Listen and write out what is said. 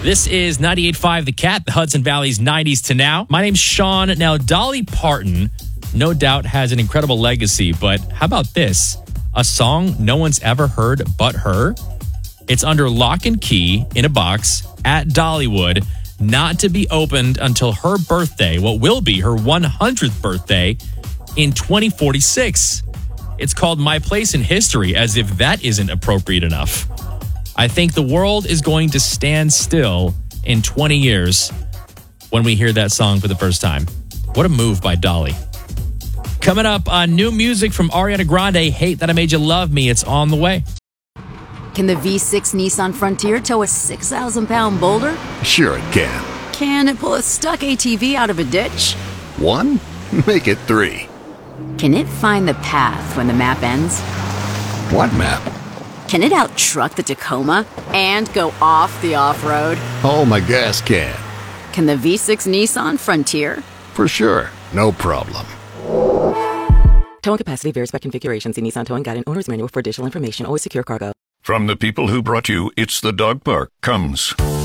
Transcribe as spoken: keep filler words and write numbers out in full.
This is ninety-eight point five The Cat, the Hudson Valley's nineties to now. My name's Sean. Now, Dolly Parton, no doubt, has an incredible legacy, but how about this? A song no one's ever heard but her? It's under lock and key in a box at Dollywood, not to be opened until her birthday, what will be her one hundredth birthday in twenty forty-six. It's called My Place in History, as if that isn't appropriate enough. I think the world is going to stand still in twenty years when we hear that song for the first time. What a move by Dolly. Coming up, uh, new music from Ariana Grande, Hate That I Made You Love Me. It's on the way. Can the V six Nissan Frontier tow a six thousand pound boulder? Sure it can. Can it pull a stuck A T V out of a ditch? One? Make it three. Can it find the path when the map ends? What map? Can it out-truck the Tacoma and go off the off-road? Oh, my gas can. Can the V six Nissan Frontier? For sure. No problem. Towing capacity varies by configuration. See Nissan Towing Guide and Owner's Manual for additional information. Always secure cargo. From the people who brought you It's the Dog Park comes